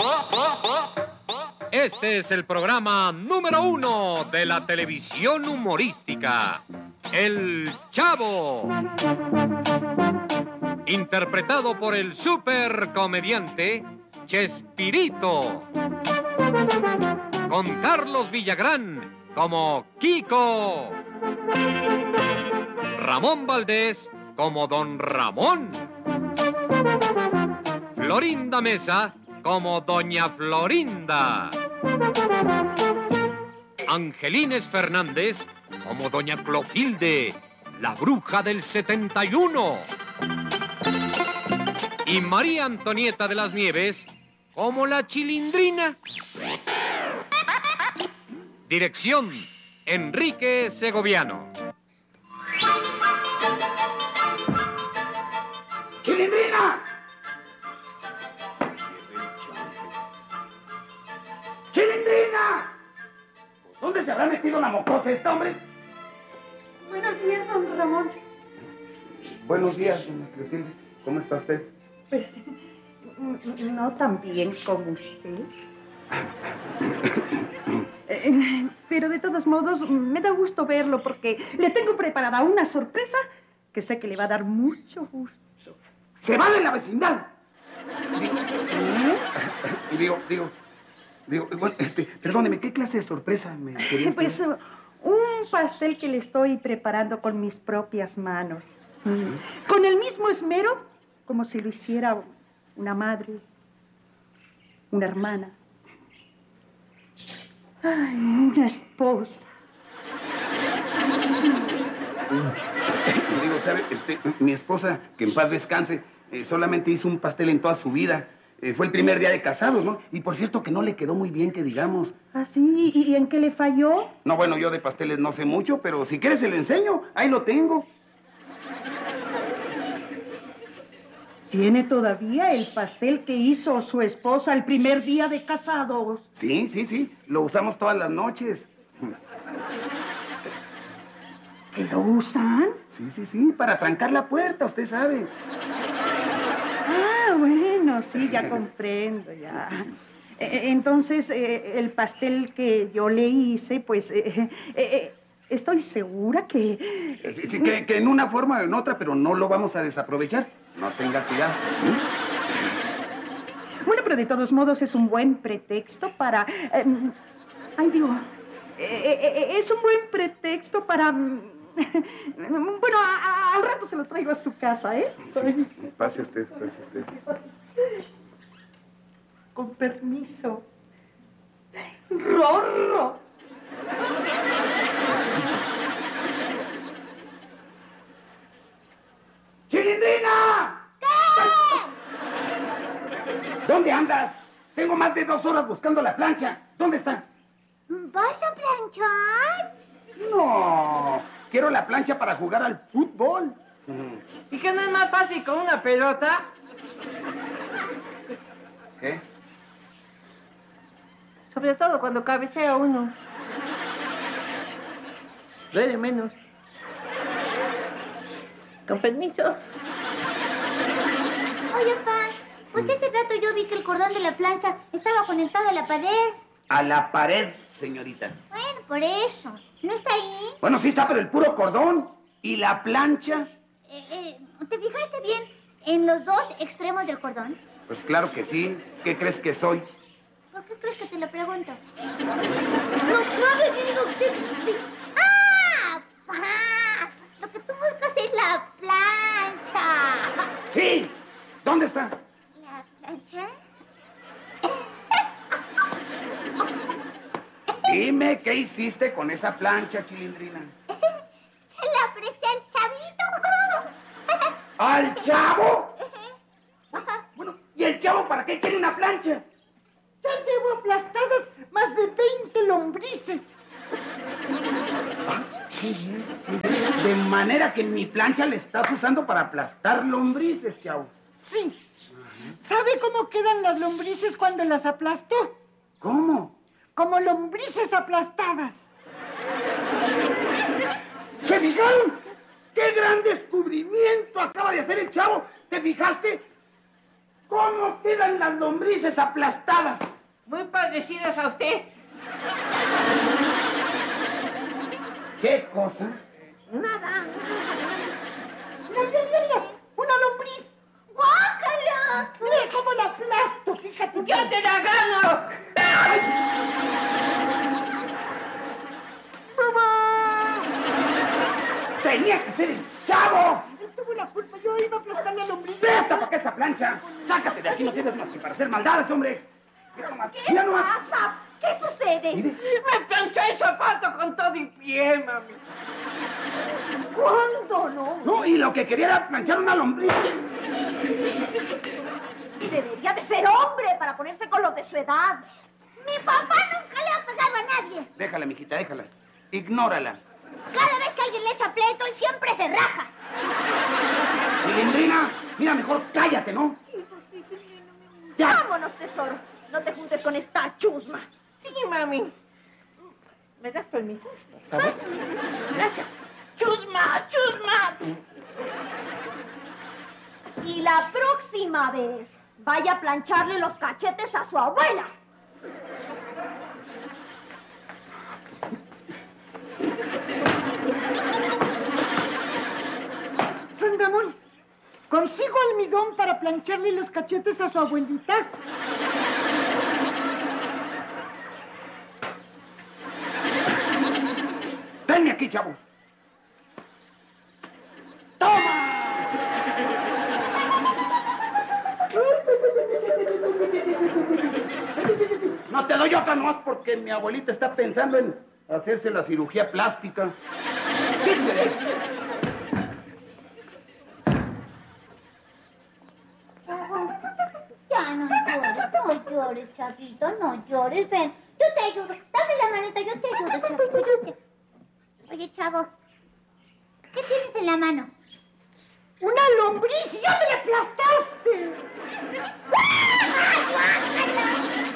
Este es el programa número 1 de la televisión humorística, El Chavo. Interpretado por el supercomediante Chespirito. Con Carlos Villagrán como Kiko. Ramón Valdés como Don Ramón. Florinda Mesa como Doña Florinda. Angelines Fernández como Doña Clotilde, la bruja del 71. Y María Antonieta de las Nieves como la Chilindrina. Dirección, Enrique Segoviano. ¡Chilindrina! ¡Chilindrina! ¿Dónde se habrá metido la mocosa esta, hombre? Buenos días, don Ramón. Buenos días, doña Clotilde. ¿Cómo está usted? Pues no tan bien como usted. Pero de todos modos, me da gusto verlo porque le tengo preparada una sorpresa que sé que le va a dar mucho gusto. ¡Se va de la vecindad! Bueno, perdóneme, ¿qué clase de sorpresa me quería usted? Pues un pastel que le estoy preparando con mis propias manos. ¿Sí? Con el mismo esmero como si lo hiciera una madre, una hermana. Ay, una esposa. ¿Sabe? Mi esposa, que en paz descanse, solamente hizo un pastel en toda su vida. Fue el primer día de casados, ¿no? Y por cierto que no le quedó muy bien, que digamos. ¿Ah, sí? ¿Y en qué le falló? No, bueno, yo de pasteles no sé mucho, pero si quieres se lo enseño. Ahí lo tengo. ¿Tiene todavía el pastel que hizo su esposa el primer día de casados? Sí. Lo usamos todas las noches. ¿Que lo usan? Sí, para trancar la puerta, usted sabe. Ah, bueno, sí, ya comprendo, ya. Sí. Entonces, el pastel que yo le hice, pues, estoy segura que... Sí, que en una forma o en otra, pero no lo vamos a desaprovechar. No tenga cuidado. Bueno, pero de todos modos es un buen pretexto para... es un buen pretexto para... Bueno, al rato se lo traigo a su casa, ¿eh? Sí, pase usted. Con permiso. ¡Rorro! ¡Chilindrina! ¿Qué? ¿Dónde andas? Tengo más de 2 horas buscando la plancha. ¿Dónde está? ¿Vas a planchar? No, quiero la plancha para jugar al fútbol. ¿Y qué no es más fácil con una pelota? ¿Qué? Sobre todo cuando cabecea uno. Duele menos. Con permiso. Oye, pa, pues hace rato yo vi que el cordón de la plancha estaba conectado a la pared. A la pared, señorita. Bueno, por eso. ¿No está ahí? Bueno, sí está, pero el puro cordón. ¿Y la plancha? ¿Te fijaste bien en los 2 extremos del cordón? Pues claro que sí. ¿Qué crees que soy? ¿Por qué crees que te lo pregunto? No, digo que... ¡Ah! ¡Ah! Lo que tú buscas es la plancha. ¡Sí! ¿Dónde está? ¿La plancha? Dime, ¿qué hiciste con esa plancha, Chilindrina? Se la presté al chavito. ¿Al chavo? Bueno, ¿y el chavo para qué quiere una plancha? Ya llevo aplastadas más de 20 lombrices. De manera que mi plancha la estás usando para aplastar lombrices, chavo. Sí. ¿Sabe cómo quedan las lombrices cuando las aplasto? ¿Cómo? Como lombrices aplastadas. ¿Se fijaron? ¡Qué gran descubrimiento acaba de hacer el chavo! ¿Te fijaste? ¿Cómo quedan las lombrices aplastadas? Muy parecidas a usted. ¿Qué cosa? Nada. Mira, una lombriz. ¡Guácala! Mira cómo la aplasto, fíjate. ¡Yo te la gano! Tenía que ser el chavo. Él tuvo la culpa, yo iba a aplastar la lombriz. ¡Presta para acá esta plancha! ¡Sácate de aquí! No sirves más que para hacer maldades, hombre. Mira nomás, ¿Qué mira nomás. pasa? ¿Qué sucede? Mire. Me planché el zapato con todo y pie, mami. ¿Cuándo no? No, y lo que quería era planchar una lombriz. Debería de ser hombre para ponerse con los de su edad. Mi papá nunca le ha pegado a nadie. Déjala, mijita, déjala. Ignórala. Cada vez que alguien le echa pleito, él siempre se raja. Chilindrina, mira, mejor cállate, ¿no? Ya. Vámonos, tesoro. No te juntes con esta chusma. Sí, mami. ¿Me das permiso? Por favor. Gracias. ¡Chusma! ¡Chusma! Y la próxima vez, vaya a plancharle los cachetes a su abuela. Rangamón, consigo almidón para plancharle los cachetes a su abuelita. Tenme aquí, chavo. ¡Toma! No te doy otra nomás porque mi abuelita está pensando en hacerse la cirugía plástica. Quítese de ahí. Ya no llores, chavito, no llores. Ven, yo te ayudo. Dame la manita, yo te ayudo, chavito. Oye, chavo, ¿qué tienes en la mano? ¡Una lombriz! ¡Ya me la aplastaste!